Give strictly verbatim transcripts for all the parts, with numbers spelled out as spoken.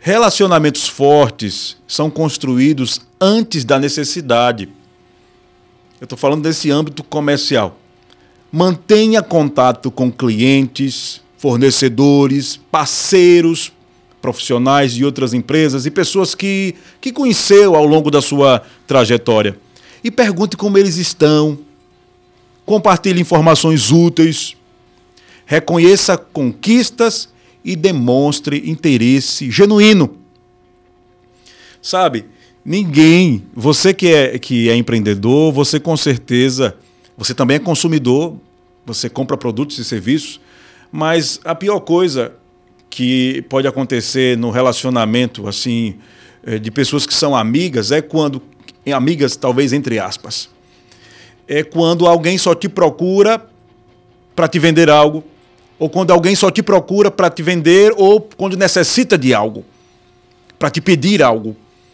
Relacionamentos fortes são construídos antes da necessidade. Eu estou falando desse âmbito comercial. Mantenha contato com clientes, fornecedores, parceiros, profissionais de outras empresas e pessoas que, que conheceu ao longo da sua trajetória. E pergunte como eles estão. Compartilhe informações úteis. Reconheça conquistas e demonstre interesse genuíno. Sabe, ninguém, você que é, que é empreendedor, você com certeza, você também é consumidor, você compra produtos e serviços, mas a pior coisa que pode acontecer no relacionamento assim de pessoas que são amigas é quando, amigas talvez entre aspas, é quando alguém só te procura para te vender algo, ou quando alguém só te procura para te vender, ou quando necessita de algo, para te pedir algo.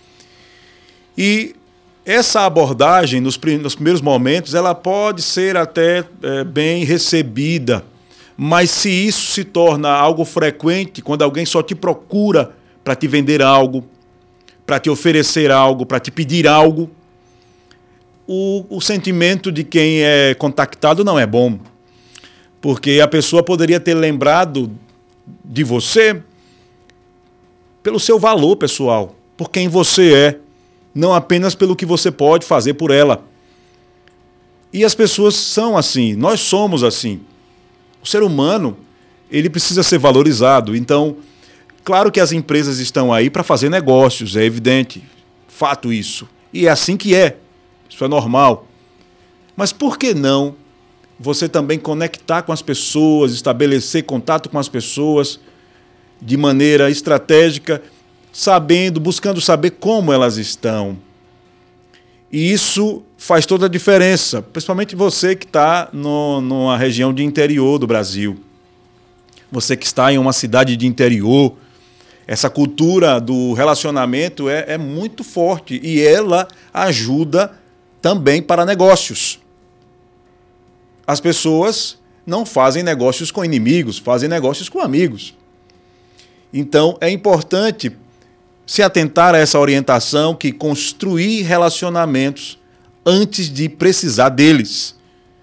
E essa abordagem, nos, nos primeiros momentos, ela pode ser até é, bem recebida, mas se isso se torna algo frequente, quando alguém só te procura para te vender algo, para te oferecer algo, para te pedir algo, o, o sentimento de quem é contactado não é bom. Porque a pessoa poderia ter lembrado de você pelo seu valor pessoal, por quem você é, não apenas pelo que você pode fazer por ela. E as pessoas são assim, nós somos assim. O ser humano, ele precisa ser valorizado. Então, claro que as empresas estão aí para fazer negócios, é evidente, fato isso. E é assim que é, isso é normal. Mas por que não você também conectar com as pessoas, estabelecer contato com as pessoas de maneira estratégica, sabendo, buscando saber como elas estão. E isso faz toda a diferença, principalmente você que está numa região de interior do Brasil. Você que está em uma cidade de interior, essa cultura do relacionamento é, é muito forte e ela ajuda também para negócios. As pessoas não fazem negócios com inimigos, fazem negócios com amigos. Então, é importante se atentar a essa orientação que construir relacionamentos antes de precisar deles.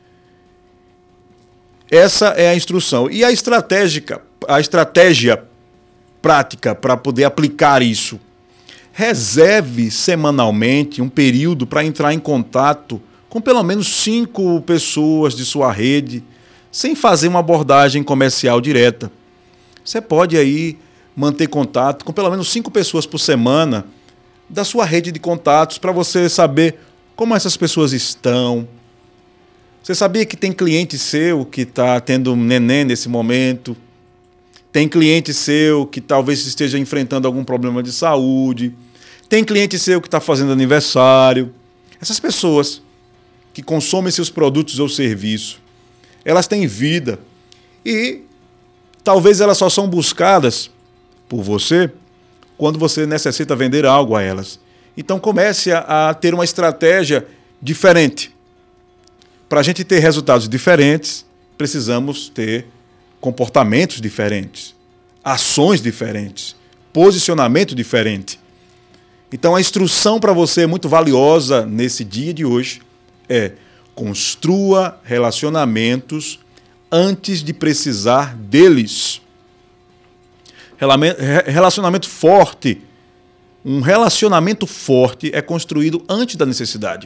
Essa é a instrução. E a estratégica, a estratégia prática para poder aplicar isso. Reserve semanalmente um período para entrar em contato com pelo menos cinco pessoas de sua rede, sem fazer uma abordagem comercial direta. Você pode aí manter contato com pelo menos cinco pessoas por semana da sua rede de contatos para você saber como essas pessoas estão. Você sabia que tem cliente seu que está tendo um neném nesse momento? Tem cliente seu que talvez esteja enfrentando algum problema de saúde? Tem cliente seu que está fazendo aniversário? Essas pessoas que consomem seus produtos ou serviços, elas têm vida e talvez elas só são buscadas por você quando você necessita vender algo a elas. Então comece a, a ter uma estratégia diferente. Para a gente ter resultados diferentes, precisamos ter comportamentos diferentes, ações diferentes, posicionamento diferente. Então a instrução para você é muito valiosa nesse dia de hoje. É, construa relacionamentos antes de precisar deles. Relacionamento forte. Um relacionamento forte é construído antes da necessidade.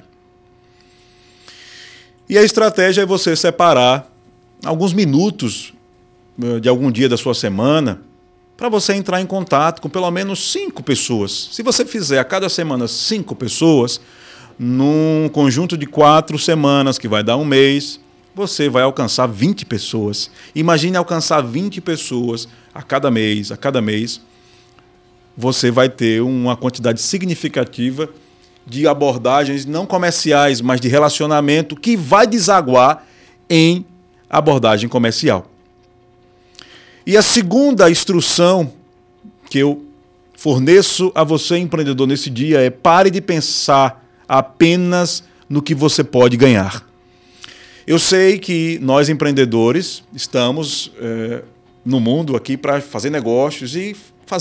E a estratégia é você separar alguns minutos de algum dia da sua semana para você entrar em contato com pelo menos cinco pessoas. Se você fizer a cada semana cinco pessoas, num conjunto de quatro semanas, que vai dar um mês, você vai alcançar vinte pessoas. Imagine alcançar vinte pessoas a cada mês, a cada mês. Você vai ter uma quantidade significativa de abordagens não comerciais, mas de relacionamento, que vai desaguar em abordagem comercial. E a segunda instrução que eu forneço a você, empreendedor, nesse dia é: pare de pensar apenas no que você pode ganhar. Eu sei que nós, empreendedores, estamos é, no mundo aqui para fazer negócios e